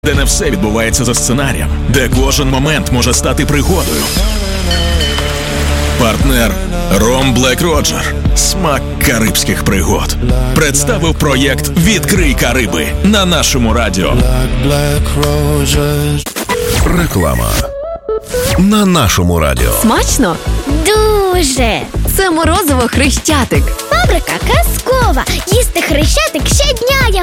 де не все відбувається за сценарієм, де кожен момент може стати пригодою. Партнер Ром Блек Роджер. Смак карибських пригод. Представив проєкт «Відкрий Кариби» на нашому радіо. Реклама на нашому радіо. Смачно? Дуже! Це морозиво Хрещатик. Фабрика казкова. Їсти Хрещатик щодня я